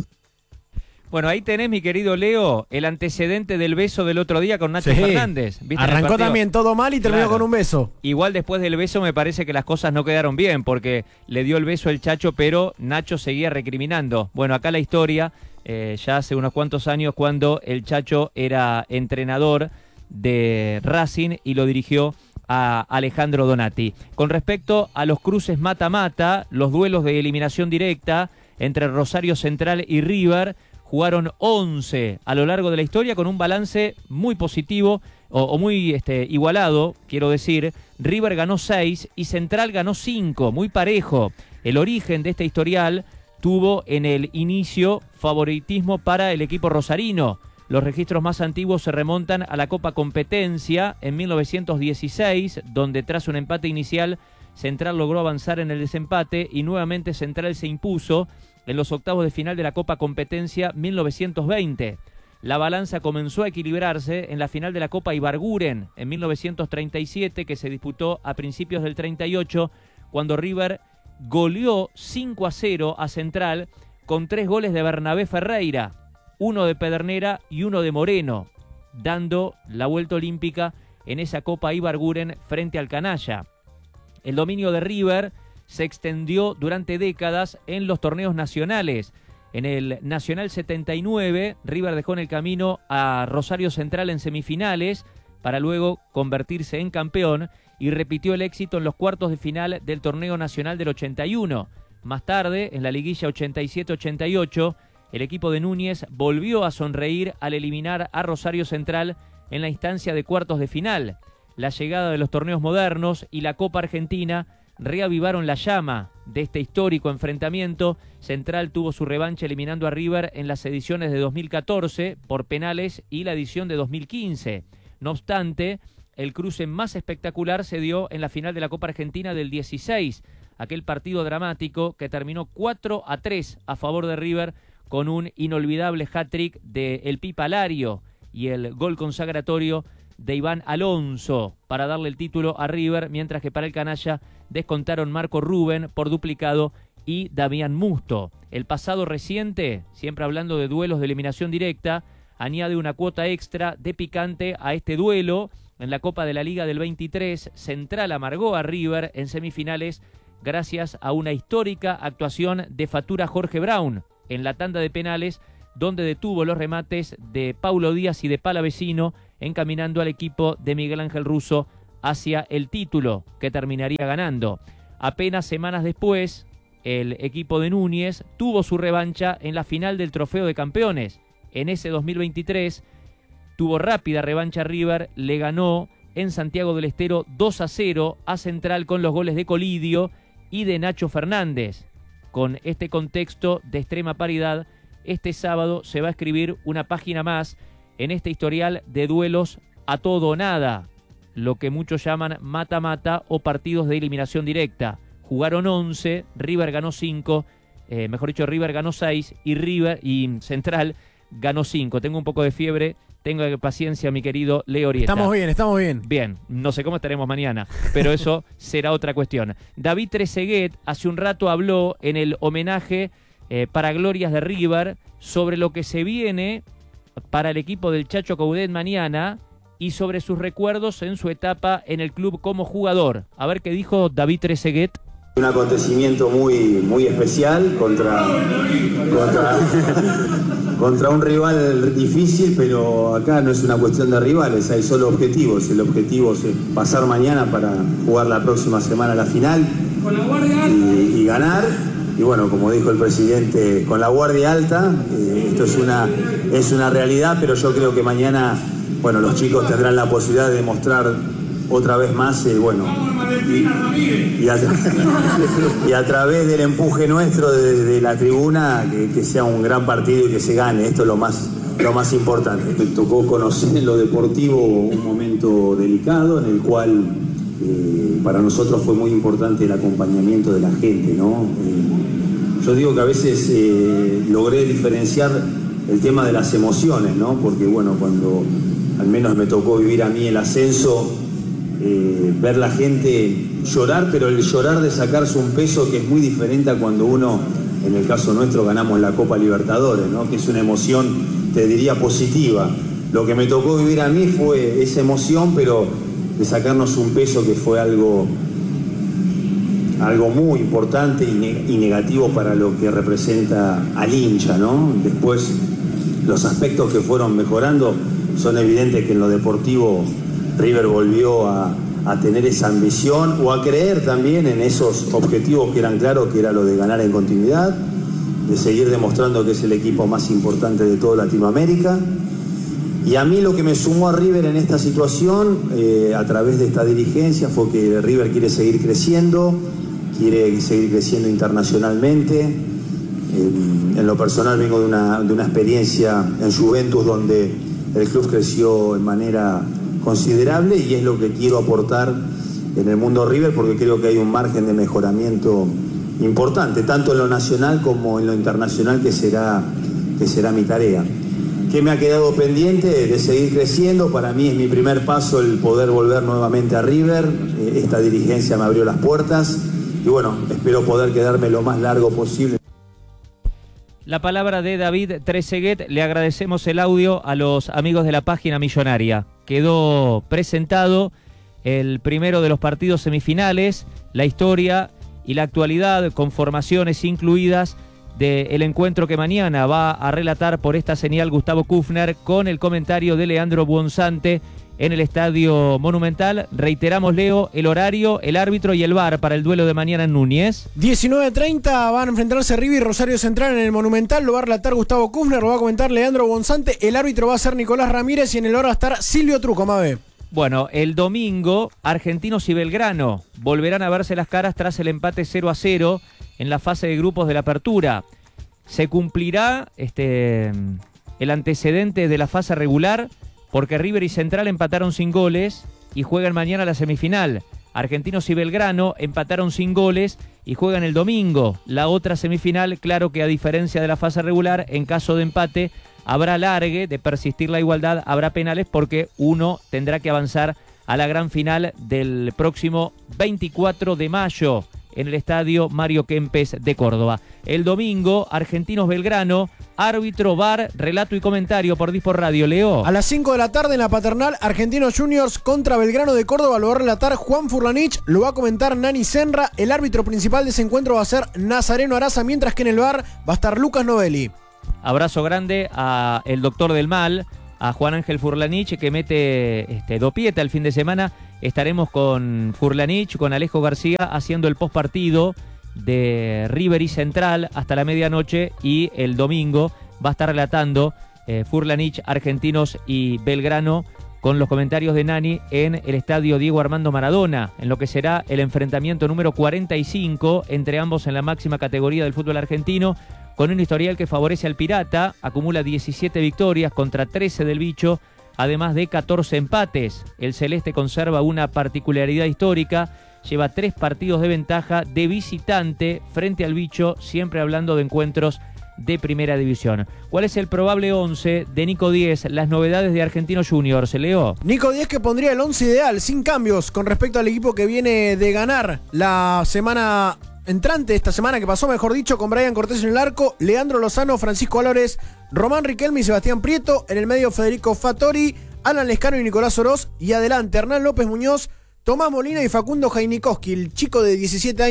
Bueno, ahí tenés, mi querido Leo, el antecedente del beso del otro día con Nacho Fernández. ¿Viste? Arrancó también todo mal y terminó con un beso. Igual después del beso me parece que las cosas no quedaron bien, porque le dio el beso el Chacho, pero Nacho seguía recriminando. Bueno, acá la historia, ya hace unos cuantos años, cuando el Chacho era entrenador de Racing y lo dirigió a Alejandro Donati. Con respecto a los cruces mata-mata, los duelos de eliminación directa entre Rosario Central y River, jugaron 11 a lo largo de la historia con un balance muy positivo o muy igualado, quiero decir. River ganó 6 y Central ganó 5, muy parejo. El origen de este historial tuvo en el inicio favoritismo para el equipo rosarino. Los registros más antiguos se remontan a la Copa Competencia en 1916, donde tras un empate inicial, Central logró avanzar en el desempate y nuevamente Central se impuso en los octavos de final de la Copa Competencia 1920. La balanza comenzó a equilibrarse en la final de la Copa Ibarguren en 1937, que se disputó a principios del 38, cuando River goleó 5-0 a Central con 3 goles de Bernabé Ferreira, 1 de Pedernera y 1 de Moreno, dando la vuelta olímpica en esa Copa Ibarguren frente al Canalla. El dominio de River se extendió durante décadas en los torneos nacionales. En el Nacional 79, River dejó en el camino a Rosario Central en semifinales para luego convertirse en campeón y repitió el éxito en los cuartos de final del torneo nacional del 81. Más tarde, en la liguilla 87-88, el equipo de Núñez volvió a sonreír al eliminar a Rosario Central en la instancia de cuartos de final. La llegada de los torneos modernos y la Copa Argentina reavivaron la llama de este histórico enfrentamiento. Central tuvo su revancha eliminando a River en las ediciones de 2014 por penales y la edición de 2015. No obstante, el cruce más espectacular se dio en la final de la Copa Argentina del 16, aquel partido dramático que terminó 4-3 a favor de River con un inolvidable hat-trick de El Pipa Lario y el gol consagratorio de Iván Alonso para darle el título a River, mientras que para el Canalla descontaron Marco Rubén por duplicado y Damián Musto. El pasado reciente, siempre hablando de duelos de eliminación directa, añade una cuota extra de picante a este duelo. En la Copa de la Liga del 23, Central amargó a River en semifinales gracias a una histórica actuación de Fatura Jorge Brown en la tanda de penales, donde detuvo los remates de Paulo Díaz y de Palavecino, encaminando al equipo de Miguel Ángel Russo hacia el título que terminaría ganando. Apenas semanas después, el equipo de Núñez tuvo su revancha en la final del Trofeo de Campeones. En ese 2023 tuvo rápida revancha River, le ganó en Santiago del Estero 2-0 a Central con los goles de Colidio y de Nacho Fernández. Con este contexto de extrema paridad, este sábado se va a escribir una página más en este historial de duelos a todo o nada, lo que muchos llaman mata-mata o partidos de eliminación directa. Jugaron 11, River ganó 5, River ganó 6 y Central ganó 5. Tengo un poco de fiebre, tenga paciencia, mi querido Leo Orieta. Estamos bien. Bien, no sé cómo estaremos mañana, pero eso será otra cuestión. David Trezeguet hace un rato habló en el homenaje para Glorias de River sobre lo que se viene para el equipo del Chacho Coudet mañana y sobre sus recuerdos en su etapa en el club como jugador. A ver qué dijo David Trezeguet. Un acontecimiento muy especial contra un rival difícil, pero acá no es una cuestión de rivales, hay solo objetivos. El objetivo es pasar mañana para jugar la próxima semana la final y ganar. Y bueno, como dijo el presidente, con la guardia alta, esto es una realidad, pero yo creo que mañana, bueno, los chicos tendrán la posibilidad de demostrar otra vez más, y a través del empuje nuestro de la tribuna, que sea un gran partido y que se gane. Esto es lo más importante. Me tocó conocer en lo deportivo un momento delicado en el cual para nosotros fue muy importante el acompañamiento de la gente, ¿no? Yo digo que a veces logré diferenciar el tema de las emociones, ¿no? Porque bueno, cuando al menos me tocó vivir a mí el ascenso, ver la gente llorar, pero el llorar de sacarse un peso que es muy diferente a cuando uno, en el caso nuestro, ganamos la Copa Libertadores, ¿no? Que es una emoción, te diría, positiva. Lo que me tocó vivir a mí fue esa emoción, pero de sacarnos un peso que fue algo muy importante y negativo para lo que representa al hincha, ¿no? Después, los aspectos que fueron mejorando son evidentes, que en lo deportivo River volvió a tener esa ambición o a creer también en esos objetivos que eran claros, que era lo de ganar en continuidad, de seguir demostrando que es el equipo más importante de toda Latinoamérica. Y a mí lo que me sumó a River en esta situación, a través de esta dirigencia, fue que River quiere seguir creciendo internacionalmente. En lo personal vengo de una experiencia en Juventus donde el club creció de manera considerable y es lo que quiero aportar en el mundo River, porque creo que hay un margen de mejoramiento importante, tanto en lo nacional como en lo internacional, que será mi tarea. ¿Qué me ha quedado pendiente? De seguir creciendo. Para mí es mi primer paso el poder volver nuevamente a River. Esta dirigencia me abrió las puertas y bueno, espero poder quedarme lo más largo posible. La palabra de David Trezeguet. Le agradecemos el audio a los amigos de la página millonaria. Quedó presentado el primero de los partidos semifinales, la historia y la actualidad, con formaciones incluidas, del encuentro que mañana va a relatar por esta señal Gustavo Kufner, con el comentario de Leandro Buonzante en el Estadio Monumental. Reiteramos, Leo, el horario, el árbitro y el VAR para el duelo de mañana en Núñez. 19:30 van a enfrentarse River y Rosario Central en el Monumental. Lo va a relatar Gustavo Kufner, lo va a comentar Leandro Buonzante. El árbitro va a ser Nicolás Ramírez y en el VAR va a estar Silvio Truco, Mabe. Bueno, el domingo, Argentinos y Belgrano volverán a verse las caras tras el empate 0-0 en la fase de grupos de la apertura. Se cumplirá el antecedente de la fase regular, porque River y Central empataron sin goles y juegan mañana la semifinal. Argentinos y Belgrano empataron sin goles y juegan el domingo la otra semifinal. Claro que a diferencia de la fase regular, en caso de empate habrá alargue, de persistir la igualdad, habrá penales, porque uno tendrá que avanzar a la gran final del próximo 24 de mayo en el estadio Mario Kempes de Córdoba. El domingo, Argentinos Belgrano, árbitro, VAR, relato y comentario por Dispor Radio. Leo. A las 5 de la tarde en la Paternal, Argentinos Juniors contra Belgrano de Córdoba. Lo va a relatar Juan Furlanich, lo va a comentar Nani Senra. El árbitro principal de ese encuentro va a ser Nazareno Araza, mientras que en el VAR va a estar Lucas Novelli. Abrazo grande a el doctor del mal, a Juan Ángel Furlanich, que mete dopieta el fin de semana. Estaremos con Furlanich, con Alejo García, haciendo el postpartido de River y Central hasta la medianoche, y el domingo va a estar relatando Furlanich, Argentinos y Belgrano, con los comentarios de Nani en el estadio Diego Armando Maradona, en lo que será el enfrentamiento número 45 entre ambos en la máxima categoría del fútbol argentino, con un historial que favorece al Pirata. Acumula 17 victorias contra 13 del Bicho, además de 14 empates. El Celeste conserva una particularidad histórica, lleva 3 partidos de ventaja de visitante frente al Bicho, siempre hablando de encuentros de primera división. ¿Cuál es el probable 11 de Nico Díez? Las novedades de Argentinos Juniors, Leo. Nico Díez, que pondría el 11 ideal, sin cambios, con respecto al equipo que viene de ganar la semana entrante, esta semana que pasó, mejor dicho, con Brian Cortés en el arco, Leandro Lozano, Francisco Álvarez, Román Riquelme y Sebastián Prieto. En el medio, Federico Fattori, Alan Lescano y Nicolás Oroz. Y adelante, Hernán López Muñoz, Tomás Molina y Facundo Jainikoski, el chico de 17 años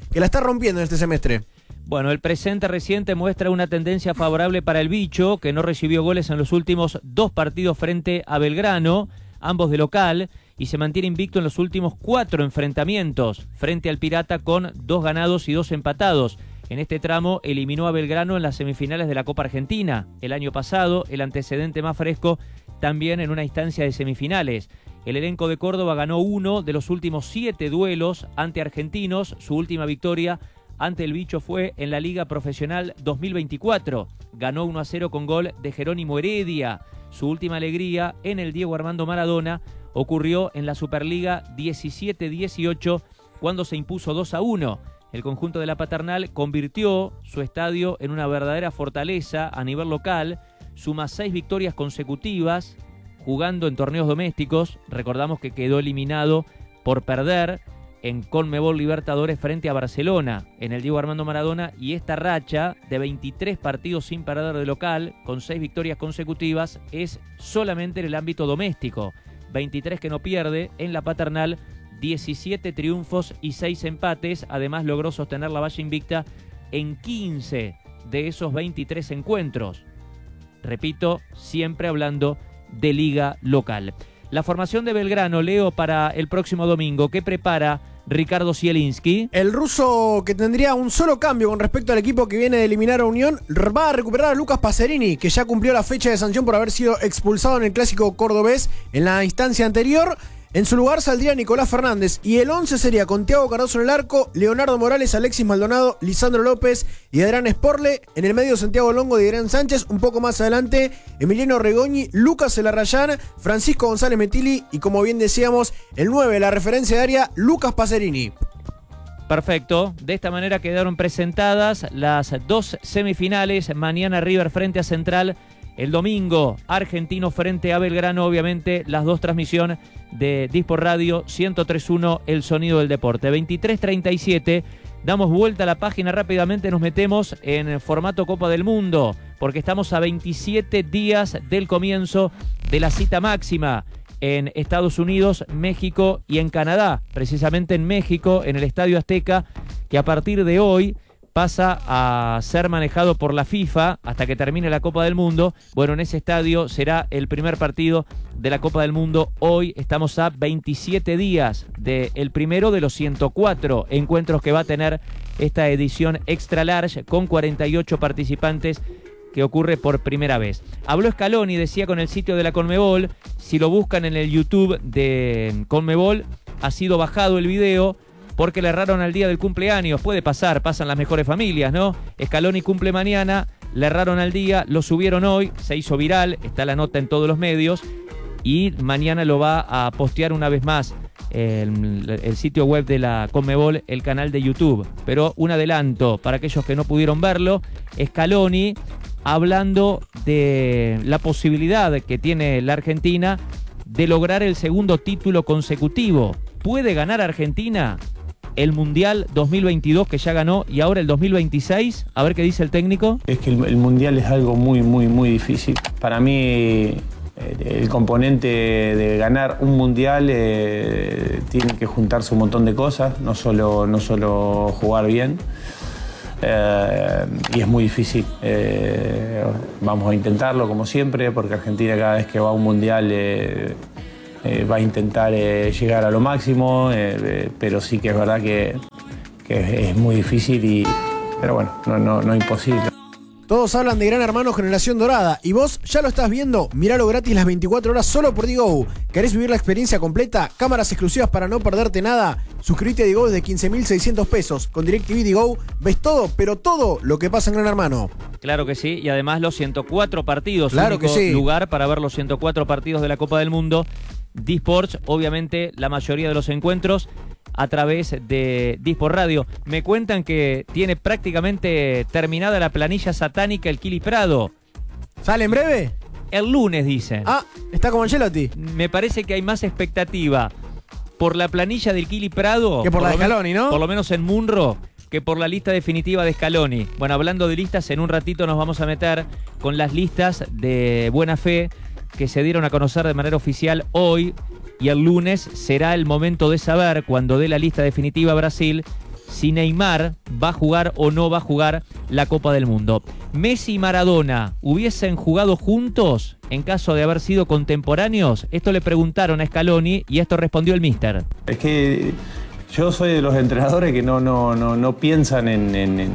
que la está rompiendo en este semestre. Bueno, el presente reciente muestra una tendencia favorable para el Bicho, que no recibió goles en los últimos 2 partidos frente a Belgrano, ambos de local, y se mantiene invicto en los últimos 4 enfrentamientos, frente al Pirata con 2 ganados y 2 empatados. En este tramo eliminó a Belgrano en las semifinales de la Copa Argentina. El año pasado, el antecedente más fresco, también en una instancia de semifinales. El elenco de Córdoba ganó 1 de los últimos 7 duelos ante Argentinos. Su última victoria ante el Bicho fue en la Liga Profesional 2024. Ganó 1-0 con gol de Jerónimo Heredia. Su última alegría en el Diego Armando Maradona ocurrió en la Superliga 17-18 cuando se impuso 2-1. El conjunto de la Paternal convirtió su estadio en una verdadera fortaleza a nivel local. Suma 6 victorias consecutivas jugando en torneos domésticos. Recordamos que quedó eliminado por perder en Conmebol Libertadores frente a Barcelona en el Diego Armando Maradona, y esta racha de 23 partidos sin perder de local con 6 victorias consecutivas es solamente en el ámbito doméstico. 23 que no pierde en la Paternal, 17 triunfos y 6 empates. Además logró sostener la valla invicta en 15 de esos 23 encuentros. Repito, siempre hablando de liga local. La formación de Belgrano, Leo, para el próximo domingo, ¿qué prepara Ricardo Zielinski? El ruso, que tendría un solo cambio con respecto al equipo que viene de eliminar a Unión, va a recuperar a Lucas Pacerini, que ya cumplió la fecha de sanción por haber sido expulsado en el clásico cordobés en la instancia anterior. En su lugar saldría Nicolás Fernández, y el 11 sería con Thiago Cardoso en el arco, Leonardo Morales, Alexis Maldonado, Lisandro López y Adrián Sporle. En el medio, Santiago Longo y Adrián Sánchez. Un poco más adelante, Emiliano Regoñi, Lucas Elarrayán, Francisco González Metilli y, como bien decíamos, el 9, la referencia de área, Lucas Pacerini. Perfecto, de esta manera quedaron presentadas las 2 semifinales. Mañana River frente a Central. El domingo, Argentino frente a Belgrano. Obviamente, las 2 transmisiones de Dispor Radio 103.1, el sonido del deporte. 23:37, damos vuelta a la página rápidamente, nos metemos en formato Copa del Mundo, porque estamos a 27 días del comienzo de la cita máxima en Estados Unidos, México y en Canadá. Precisamente en México, en el Estadio Azteca, que a partir de hoy pasa a ser manejado por la FIFA hasta que termine la Copa del Mundo. Bueno, en ese estadio será el primer partido de la Copa del Mundo. Hoy estamos a 27 días del primero de los 104 encuentros que va a tener esta edición extra large con 48 participantes, que ocurre por primera vez. Habló Scaloni, decía, con el sitio de la Conmebol. Si lo buscan en el YouTube de Conmebol, ha sido bajado el video porque le erraron al día del cumpleaños. Puede pasar, pasan las mejores familias, ¿no? Scaloni cumple mañana, le erraron al día, lo subieron hoy, se hizo viral, está la nota en todos los medios, y mañana lo va a postear una vez más el sitio web de la Conmebol, el canal de YouTube. Pero un adelanto para aquellos que no pudieron verlo: Scaloni hablando de la posibilidad que tiene la Argentina de lograr el segundo título consecutivo. ¿Puede ganar Argentina el Mundial 2022 que ya ganó y ahora el 2026? A ver qué dice el técnico. Es que el Mundial es algo muy, muy, muy difícil. Para mí, el componente de ganar un Mundial tiene que juntarse un montón de cosas, no solo jugar bien. Y es muy difícil. Vamos a intentarlo como siempre, porque Argentina cada vez que va a un Mundial va a intentar llegar a lo máximo, pero sí que es verdad que es muy difícil, pero bueno, no imposible. Todos hablan de Gran Hermano Generación Dorada, y vos ya lo estás viendo. Míralo gratis las 24 horas solo por Digo. ¿Querés vivir la experiencia completa? Cámaras exclusivas para no perderte nada. Suscríbete a Digo desde 15.600 pesos. Con DirecTV Digo ves todo, pero todo lo que pasa en Gran Hermano. Claro que sí, y además los 104 partidos. Claro único que sí. Lugar para ver los 104 partidos de la Copa del Mundo. Disports, obviamente, la mayoría de los encuentros a través de Dispor Radio. Me cuentan que tiene prácticamente terminada la planilla satánica el Kili Prado. ¿Sale en breve? El lunes, dicen. Ah, está como Ancelotti. Me parece que hay más expectativa por la planilla del Kili Prado que por la de Scaloni, ¿no? Por lo menos en Munro, que por la lista definitiva de Scaloni. Bueno, hablando de listas, en un ratito nos vamos a meter con las listas de buena fe que se dieron a conocer de manera oficial hoy, y el lunes será el momento de saber, cuando dé la lista definitiva Brasil, si Neymar va a jugar o no va a jugar la Copa del Mundo. ¿Messi y Maradona hubiesen jugado juntos en caso de haber sido contemporáneos? Esto le preguntaron a Scaloni y esto respondió el míster. Es que yo soy de los entrenadores que no piensan en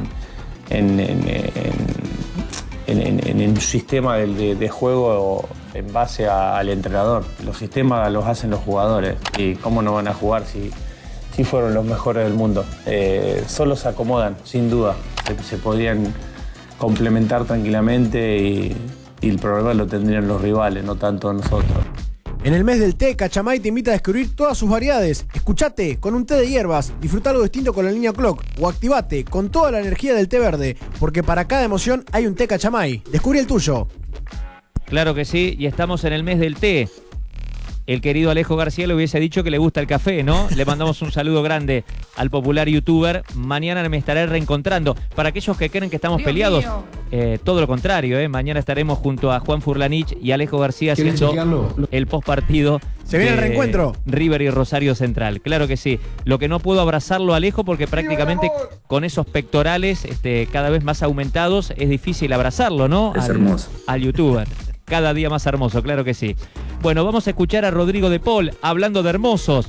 un sistema de juego en base al entrenador. Los sistemas los hacen los jugadores. ¿Y cómo no van a jugar si fueron los mejores del mundo? Solo se acomodan, sin duda. Se podrían complementar tranquilamente y el problema lo tendrían los rivales, no tanto nosotros. En el mes del té, Cachamay te invita a descubrir todas sus variedades. Escuchate con un té de hierbas, disfruta algo distinto con la línea Clock o activate con toda la energía del té verde, porque para cada emoción hay un té Cachamay. Descubre el tuyo. Claro que sí, y estamos en el mes del té. El querido Alejo García le hubiese dicho que le gusta el café, ¿no? Le mandamos un saludo grande al popular youtuber. Mañana me estaré reencontrando. Para aquellos que creen que estamos peleados, todo lo contrario, ¿eh? Mañana estaremos junto a Juan Furlanich y Alejo García haciendo el postpartido. Se viene el reencuentro. River y Rosario Central, claro que sí. Lo que no puedo abrazarlo a Alejo porque prácticamente con esos pectorales cada vez más aumentados es difícil abrazarlo, ¿no? Es hermoso. Al youtuber. Cada día más hermoso, claro que sí. Bueno, vamos a escuchar a Rodrigo de Paul hablando de hermosos.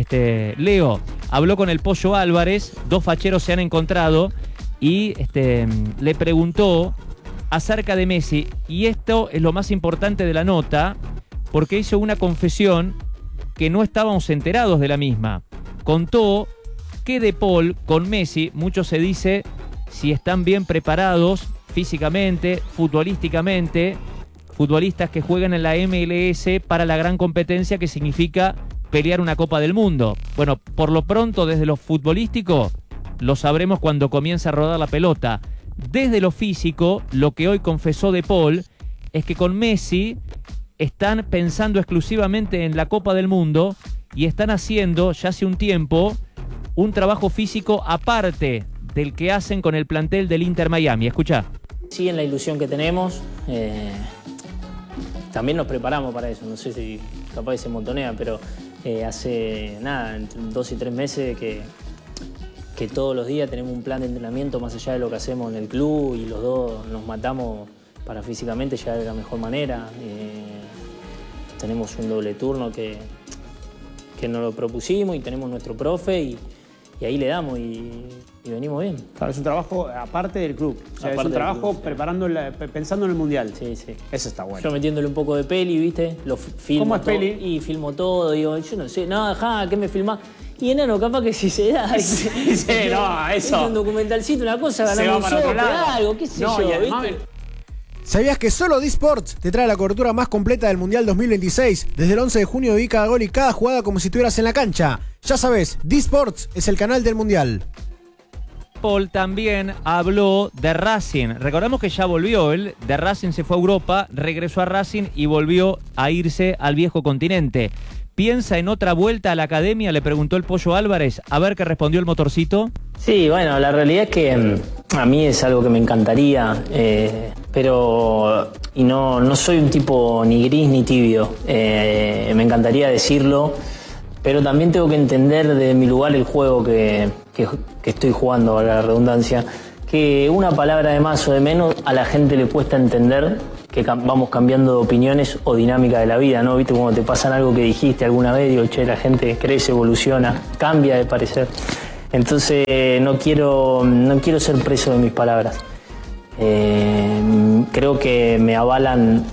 Leo habló con el Pollo Álvarez, 2 facheros se han encontrado y le preguntó acerca de Messi. Y esto es lo más importante de la nota, porque hizo una confesión que no estábamos enterados de la misma. Contó que de Paul con Messi, mucho se dice si están bien preparados físicamente, futbolísticamente, futbolistas que juegan en la MLS para la gran competencia que significa pelear una Copa del Mundo. Bueno, por lo pronto, desde lo futbolístico, lo sabremos cuando comience a rodar la pelota. Desde lo físico, lo que hoy confesó De Paul es que con Messi están pensando exclusivamente en la Copa del Mundo y están haciendo, ya hace un tiempo, un trabajo físico aparte del que hacen con el plantel del Inter Miami. Escuchá. Sí, en la ilusión que tenemos, también nos preparamos para eso. No sé si capaz se montonea, pero hace nada, entre 2 y 3 meses que todos los días tenemos un plan de entrenamiento más allá de lo que hacemos en el club y los dos nos matamos para físicamente llegar de la mejor manera. Tenemos un doble turno que nos lo propusimos y tenemos nuestro profe y ahí le damos y venimos bien. Claro, es un trabajo aparte del club. O sea, es un trabajo pensando en el Mundial. Sí, sí. Eso está bueno. Yo metiéndole un poco de peli, ¿viste? Lo filmo. ¿Cómo es peli? Y filmo todo. Digo, yo no sé, no, ajá, ¿qué me filmás? Y enano, capaz que si se da. Sí, no, eso. Un documentalcito, una cosa, ganamos un sope, algo, qué sé yo, ¿viste? ¿Sabías que solo D-Sports te trae la cobertura más completa del Mundial 2026? Desde el 11 de junio vi cada gol y cada jugada como si estuvieras en la cancha. Ya sabes, D-Sports es el canal del Mundial. Paul también habló de Racing. Recordamos que ya volvió él. De Racing se fue a Europa, regresó a Racing y volvió a irse al viejo continente. ¿Piensa en otra vuelta a la academia? Le preguntó el Pollo Álvarez. A ver qué respondió el motorcito. Sí, bueno, la realidad es que a mí es algo que me encantaría, pero no soy un tipo ni gris ni tibio. Me encantaría decirlo, pero también tengo que entender de mi lugar el juego que estoy jugando, valga la redundancia, que una palabra de más o de menos a la gente le cuesta entender que vamos cambiando de opiniones o dinámica de la vida, ¿no? ¿Viste? Cuando te pasan algo que dijiste alguna vez, digo, che, la gente crece, evoluciona, cambia de parecer. Entonces no quiero ser preso de mis palabras. Creo que me avalan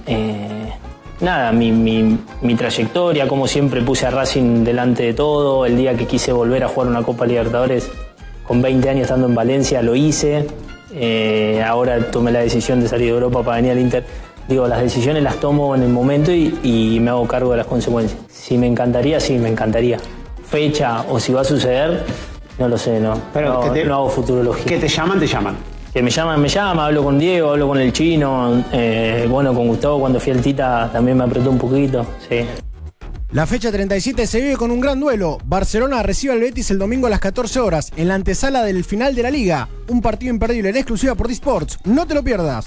mi trayectoria, como siempre puse a Racing delante de todo. El día que quise volver a jugar una Copa Libertadores, con 20 años estando en Valencia, lo hice. Ahora tomé la decisión de salir de Europa para venir al Inter. Digo, las decisiones las tomo en el momento y me hago cargo de las consecuencias. Si me encantaría, sí, me encantaría. Fecha o si va a suceder, no lo sé, no. Pero no hago futurología. Que te llaman, te llaman. Que me llama, hablo con Diego, hablo con el Chino, bueno, con Gustavo cuando fui al Tita también me apretó un poquito, sí. La fecha 37 se vive con un gran duelo. Barcelona recibe al Betis el domingo a las 14 horas, en la antesala del final de la Liga. Un partido imperdible en exclusiva por D-Sports. No te lo pierdas.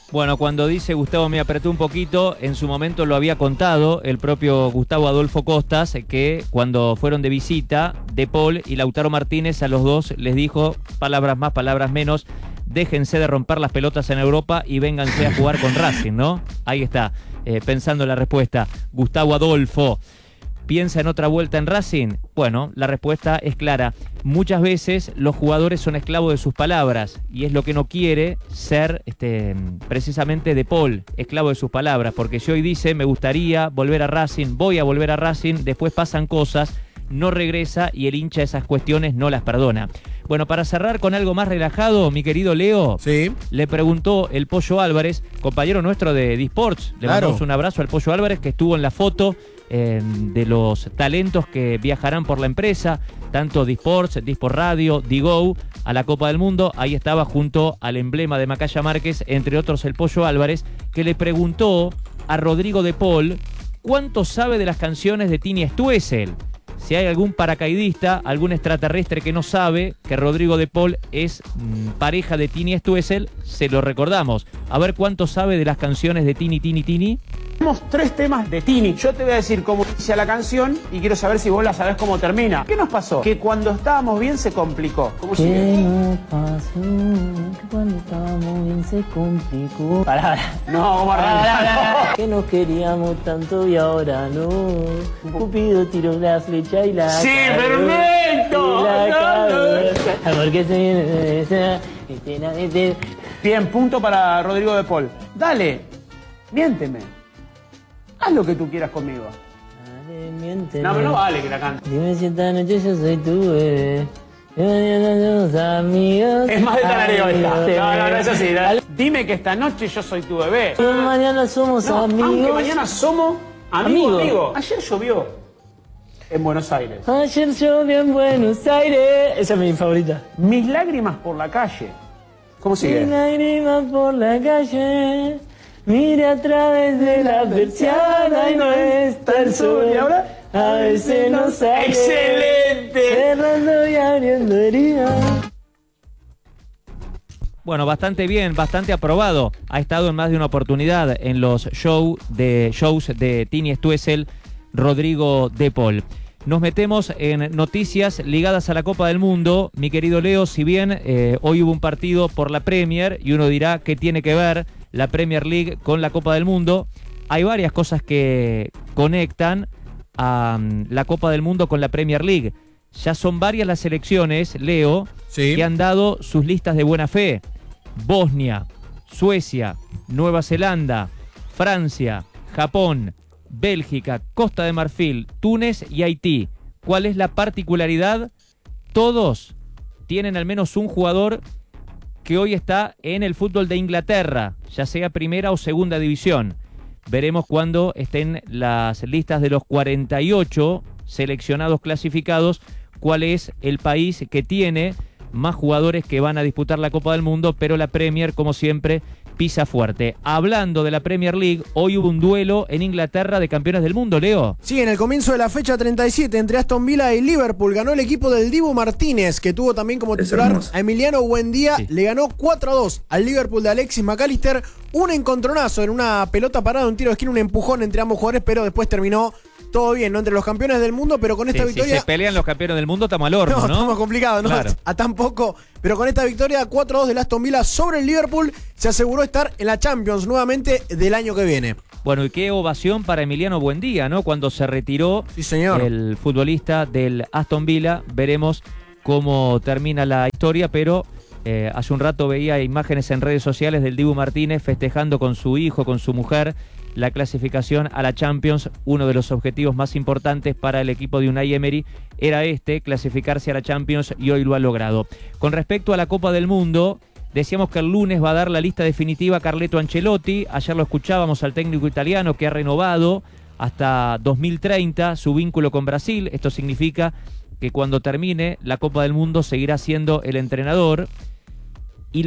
Bueno, cuando dice Gustavo me apretó un poquito, en su momento lo había contado el propio Gustavo Adolfo Costas, que cuando fueron de visita, De Paul y Lautaro Martínez a los dos les dijo, palabras más, palabras menos, déjense de romper las pelotas en Europa y vénganse a jugar con Racing, ¿no? Ahí está, pensando la respuesta. Gustavo Adolfo, ¿piensa en otra vuelta en Racing? Bueno, la respuesta es clara. Muchas veces los jugadores son esclavos de sus palabras y es lo que no quiere ser precisamente De Paul, esclavo de sus palabras, porque si hoy dice me gustaría volver a Racing, voy a volver a Racing, después pasan cosas, no regresa y el hincha esas cuestiones no las perdona. Bueno, para cerrar con algo más relajado, mi querido Leo, sí, le preguntó el Pollo Álvarez, compañero nuestro de D-Sports, le mandamos un abrazo al Pollo Álvarez que estuvo en la foto de los talentos que viajarán por la empresa, tanto D-Sports, D-Sport Radio, D-Go, a la Copa del Mundo. Ahí estaba junto al emblema de Macaya Márquez, entre otros el Pollo Álvarez, que le preguntó a Rodrigo De Paul cuánto sabe de las canciones de Tini Stoessel. Si hay algún paracaidista, algún extraterrestre que no sabe que Rodrigo De Paul es pareja de Tini Stoessel, se lo recordamos. A ver cuánto sabe de las canciones de Tini. Tenemos 3 temas de Tini. Yo te voy a decir cómo inicia la canción y quiero saber si vos la sabés cómo termina. ¿Qué nos pasó? Que cuando estábamos bien se complicó. ¿Cómo sigue? ¿Qué nos pasó? Que cuando estábamos bien se complicó. Pará. No, vamos a arrancar. Que nos queríamos tanto y ahora no. Cupido tiró la flecha y la... ¡Sí, cagó, perfecto! y la cagó. Porque se viene de esa... Bien, punto para Rodrigo De Paul. Dale, miénteme. Haz lo que tú quieras conmigo. Dale, miénteme. No, pero no vale que la cante. Dime si esta noche yo soy tu bebé. Y mañana somos amigos. Es más de tarareo esta. No, eso sí. Dime que esta noche yo soy tu bebé. Y mañana somos amigos. Aunque mañana somos amigos. Ayer llovió en Buenos Aires. Ayer llovió en Buenos Aires. Esa es mi favorita. Mis lágrimas por la calle. ¿Cómo sigue? Mis lágrimas por la calle. Mire a través de la persiana y no está el sol. ¿Y ahora? A veces no sale. ¡Excelente! Cerrando y abriendo heridas. Bueno, bastante bien, bastante aprobado. Ha estado en más de una oportunidad en los shows de Tini Stoessel, Rodrigo De Paul. Nos metemos en noticias ligadas a la Copa del Mundo. Mi querido Leo, si bien hoy hubo un partido por la Premier y uno dirá qué tiene que ver la Premier League con la Copa del Mundo, hay varias cosas que conectan a la Copa del Mundo con la Premier League. Ya son varias las selecciones, Leo, que han dado sus listas de buena fe. Bosnia, Suecia, Nueva Zelanda, Francia, Japón, Bélgica, Costa de Marfil, Túnez y Haití. ¿Cuál es la particularidad? Todos tienen al menos un jugador que hoy está en el fútbol de Inglaterra, ya sea primera o segunda división. Veremos cuando estén las listas de los 48 seleccionados clasificados, cuál es el país que tiene más jugadores que van a disputar la Copa del Mundo, pero la Premier, como siempre, pisa fuerte. Hablando de la Premier League, hoy hubo un duelo en Inglaterra de campeones del mundo, Leo. Sí, en el comienzo de la fecha 37 entre Aston Villa y Liverpool ganó el equipo del Dibu Martínez, que tuvo también como titular a Emiliano Buendía. Sí. Le ganó 4-2 al Liverpool de Alexis McAllister. Un encontronazo en una pelota parada, un tiro de esquina, un empujón entre ambos jugadores, pero después terminó todo bien, ¿no? Entre los campeones del mundo, pero con esta victoria... Si se pelean los campeones del mundo, estamos al horno, ¿no? Estamos complicados, ¿no? Claro. A tan poco. Pero con esta victoria 4-2 del Aston Villa sobre el Liverpool, se aseguró estar en la Champions nuevamente del año que viene. Bueno, y qué ovación para Emiliano Buendía, ¿no? Cuando se retiró el futbolista del Aston Villa. Veremos cómo termina la historia, pero hace un rato veía imágenes en redes sociales del Dibu Martínez festejando con su hijo, con su mujer, la clasificación a la Champions. Uno de los objetivos más importantes para el equipo de Unai Emery era clasificarse a la Champions, y hoy lo ha logrado. Con respecto a la Copa del Mundo, decíamos que el lunes va a dar la lista definitiva Carleto Ancelotti. Ayer lo escuchábamos al técnico italiano, que ha renovado hasta 2030 su vínculo con Brasil. Esto significa que cuando termine la Copa del Mundo seguirá siendo el entrenador.